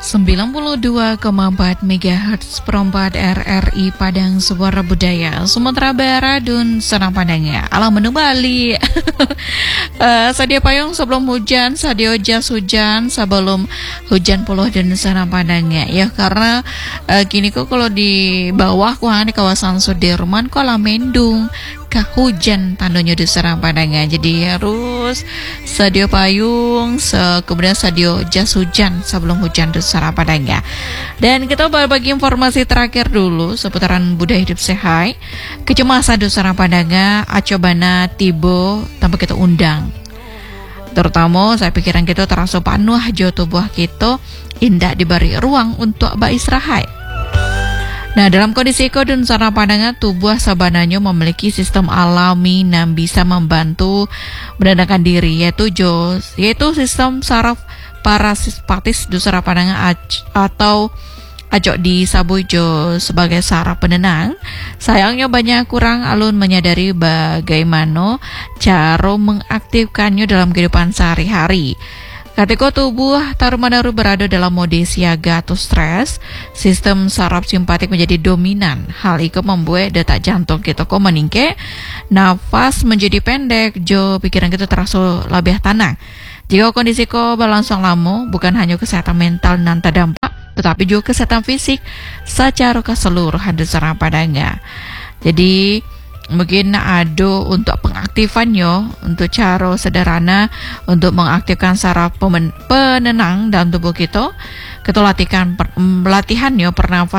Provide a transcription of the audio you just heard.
92,4 MHz perempat RRI Padang Suara Budaya Sumatera Barat dan Senang Padangnya Alam Menu Bali. Sadia payung sebelum hujan, sadio jas hujan sebelum hujan puluh dan Senang Padangnya. Ya karena kini kok kalau di bawah di kawasan Sudirman kolam mendung hujan tandonya di Serang Padangnya. Jadi harus sadio payung, kemudian sadio jas hujan sebelum hujan di Serang Padangnya. Dan kita berbagi informasi terakhir dulu seputaran budaya hidup sehat. Kecemasan di Serang Padangnya, acobana tibo tanpa kita undang. Terutama saya pikiran kita terasa penuh jo tubuh kita indah diberi ruang untuk beristirahat. Nah, dalam kondisi dan Serang Padangnya tubuh sabananya memiliki sistem alami yang bisa membantu menenangkan diri yaitu sistem saraf parasimpatis di Serang Padangnya atau ajok disebut sebagai saraf penenang. Sayangnya banyak kurang alun menyadari bagaimana cara mengaktifkannya dalam kehidupan sehari-hari. Ketika tubuh taruh-menaruh berada dalam mode siaga atau stres, sistem saraf simpatik menjadi dominan. Hal itu membuat detak jantung kita meningkat, nafas menjadi pendek, pikiran kita terasa lebih tenang. Jika kondisi berlangsung lama, bukan hanya kesehatan mental yang terdampak, tetapi juga kesehatan fisik secara keseluruhan di Serang Padangnya. Jadi mungkin ada untuk pengaktifannya, untuk cara sederhana untuk mengaktifkan saraf penenang dalam tubuh kita. Kita latihan pernafasan